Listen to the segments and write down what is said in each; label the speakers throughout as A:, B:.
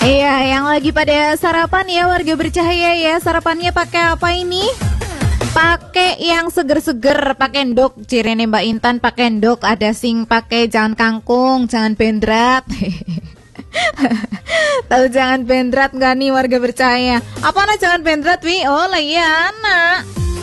A: Iya, yang lagi pada sarapan ya warga bercahaya ya. Sarapannya pakai apa ini? Pakai yang seger-seger, pakai endok. Cirene Mbak Intan pakai endok. Ada sing pakai jangan kangkung, jangan bendrat. Tahu jangan bendrat nggak nih warga bercahaya? Apa nak jangan bendrat wi? Oh lah iya anak.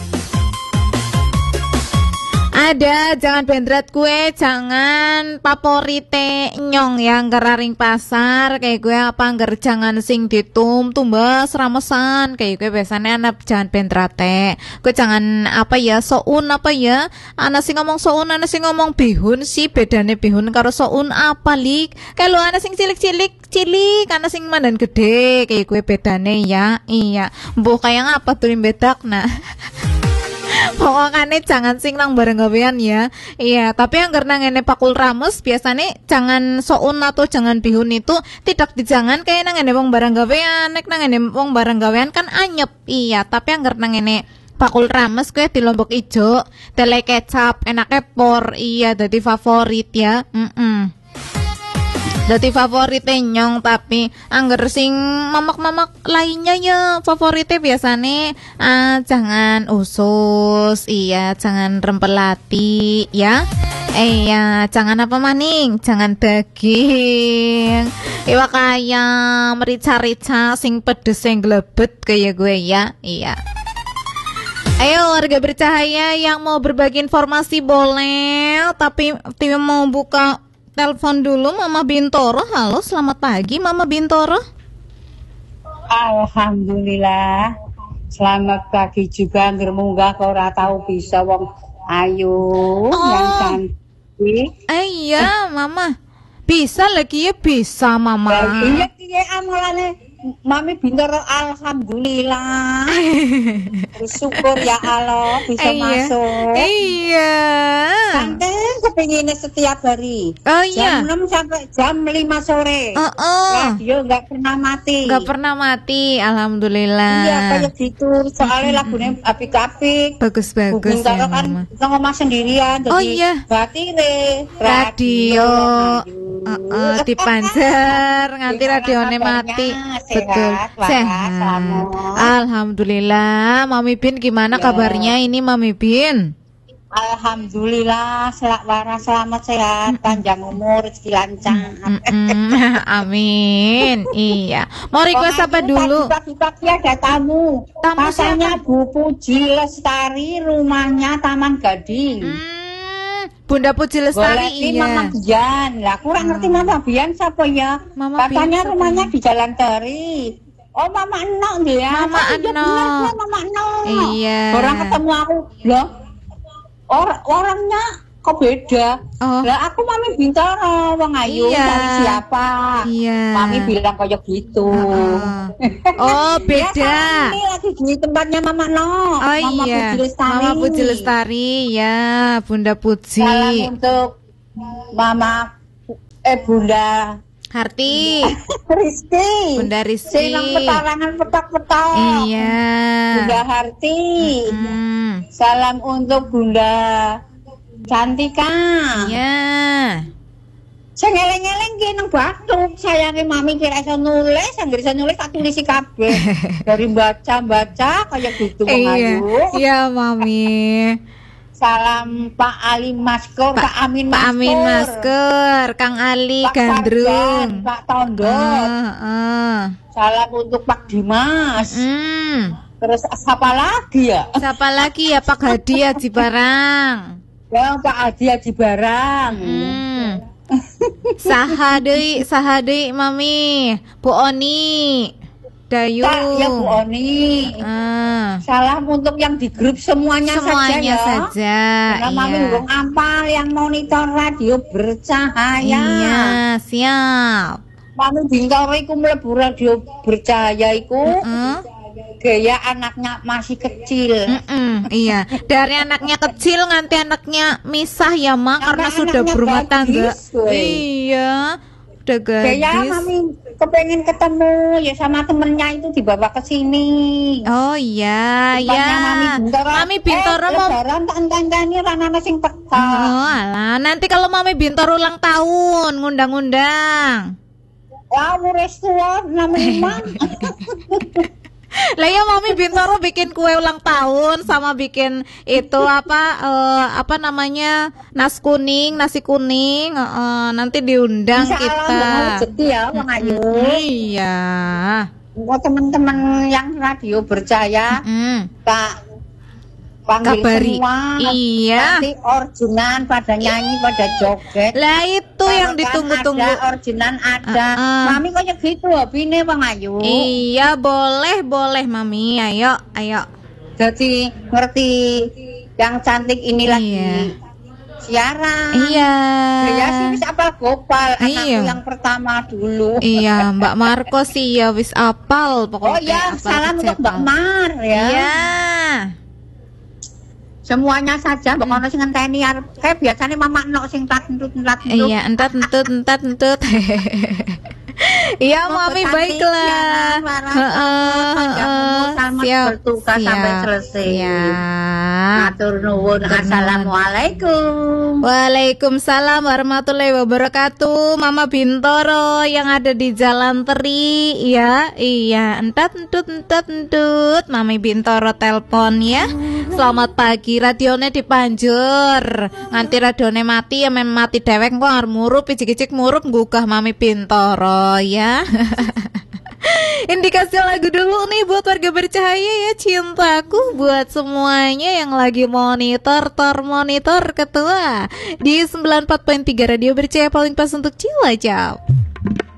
A: Ada jangan bendrat kue, jangan paporite nyong yang geraring pasar kayak gue apa ngger jangan sing ditum tumbas ramesan kayak gue biasanya anak jangan bendrate. Gue jangan apa ya soun apa ya anak sing ngomong soun anak sing ngomong bihun sih bedane bihun karo soun apa lik kayak lo anak sing cilik anak sing mandan gede kayak gue bedane ya iya mbuh kayak apa tuh bedak nah. Pokoknya jangan sing nang bareng gawean ya. Iya, tapi yang karena ngene pakul rames biasanya jangan soun atau jangan bihun itu tidak dijangan kayak nang ngene wong bareng gawean. Nek nang ngene wong bareng gawean kan anyep. Iya, tapi yang karena ngene pakul rames gue di Lombok Ijo, tele kecap, enaknya por. Iya, jadi favorit ya. Dadi favoritnya nyong tapi angger sing mamak-mamak lainnya ya favoritnya biasanya jangan usus, iya jangan rempelati ya. Iya, jangan apa maning, jangan daging. Iwak ayam, merica-rica sing pedes sing glebet kayak gue ya. Iya. Ayo warga bercahaya yang mau berbagi informasi boleh, tapi mau buka telepon dulu Mama Bintoro. Halo, selamat pagi Mama Bintoro.
B: Alhamdulillah. Selamat pagi juga ngermunggah kau ora tahu bisa wong ayu yang cantik.
A: Iya, Mama. Bisa lagi ya bisa Mama.
B: Iya amalane Mami Bintoro alhamdulillah. Bersyukur ya Allah bisa masuk.
A: Iya.
B: Santai kepinginnya setiap hari.
A: Oh iya.
B: Jam 6 sampai jam 5 sore. Radio nggak pernah mati.
A: Nggak pernah mati, alhamdulillah.
B: Iya kayak gitu. Soalnya lagunya apik-apik.
A: Bagus-bagus ya
B: kan ngomong sendirian. Jadi
A: oh iya.
B: Batire
A: radio. Dipanjer nganti radionya mati. Betul. Sehat. Alhamdulillah. Mami Bin gimana kabarnya ini Mami Bin?
B: Alhamdulillah selamat sehat, panjang umur, rezeki lancar.
A: Amin. Iya. Mau request apa dulu?
B: Pagi-pagi ada tamu. Pasalnya Bu Puji Lestari, rumahnya Taman Gading.
A: Bunda Puji Lestari
B: iya. Mama Bian. Lah kurang ngerti Mama Bian siapa ya? Katanya rumahnya di Jalan Teri. Oh Mama Enok dia.
A: Mama Enok.
B: Mama Enok.
A: Iya.
B: Orang ketemu aku, loh. Orangnya kok beda. Lah aku Mami Bintoro, wong ayu dari siapa? Iya. Mami bilang kayak gitu.
A: Oh, beda.
B: Ini lagi di tempatnya Mama No.
A: Oh iya. Mama Puji Lestari ya, Bunda Puji.
B: Salam untuk Bunda
A: Harti.
B: Rizky.
A: Bunda Rizky.
B: Senang petarangan petak-petak.
A: Iya.
B: Bunda Harti. Salam untuk Bunda Cantika.
A: Iya.
B: Saya ngeleng-ngeleng ki nang batuk. Sayange Mami kira iso nulis, anggere iso nulis tak tulisi kabeh. Dari baca kayak gitu wong ayu.
A: Iya, Mami.
B: Salam Pak Ali Masker, Pak Amin Masker.
A: Pak Amin Masker, Kang Ali Gandrung,
B: Pak Tondot. Salam untuk Pak Dimas. Terus siapa lagi ya?
A: Siapa lagi ya Pak Hadi Haji Barang.
B: Ya Pak Hadi Haji Barang.
A: Sahadei Mami, Bu Oni, Dayu.
B: Ya Bu Oni. Salam untuk yang di grup semuanya
A: saja.
B: Karena Mami ngomong ampal yang monitor radio bercahaya.
A: Iya, siap.
B: Mami Bintoro iku mlebu radio bercahaya iku. Gaya anaknya masih kecil.
A: Iya, dari anaknya kecil nganti anaknya misah ya Mak karena sudah berumah tangga. Iya, udah gadis.
B: Gaya Mami kepengen ketemu ya sama temennya itu dibawa ke sini.
A: Oh iya, ya. Mami Bintoro mau
B: lebaran tantang-tantang ranane sing teka.
A: Oh, alah, nanti kalau Mami Bintoro ulang tahun ngundang-undang.
B: Ya restu 65.
A: Lah ya Mami Bintoro bikin kue ulang tahun sama bikin itu apa namanya nasi kuning nanti diundang
B: Insya
A: kita.
B: Allah rezeki ya Bang Ayu.
A: Iya.
B: Buat teman-teman yang radio percaya, Kak panggil
A: kabari.
B: Semua.
A: Iya.
B: Nanti orjunan pada nyanyi pada joget.
A: Lah itu yang ditunggu-tunggu.
B: Ada orjunan ada. Mami kok gitu hobine Bang Ayu.
A: Iya boleh Mami. Ayo.
B: Jadi ngerti yang cantik ini lagi siaran.
A: Iya.
B: Ya sih wis apal gopal anakku yang pertama dulu.
A: Iya, Mbak Marco sih ya wis apal pokoknya.
B: Oh iya, salam untuk Mbak Mar ya.
A: Iya.
B: Semuanya saja mbok ono sing ngenteni kayak biasanya mama nok sing entut.
A: Iya, entut. Iya, Mami baiklah.
B: Siap bertugas sampai selesai. Matur nuwun. Assalamualaikum.
A: Waalaikumsalam warahmatullahi wabarakatuh. Mama Bintoro yang ada di Jalan Teri. Iya, entut. Mami Bintoro telepon ya. Selamat pagi, radionya dipanjur. Nganti radionya mati ya mati dewek kok arep murup icik-icik murup nggugah Mami Bintoro ya. Indikasi lagu dulu nih buat warga bercahaya ya, cintaku buat semuanya yang lagi monitor ketua di 94.3 Radio Bercahaya paling pas untuk Cilacap.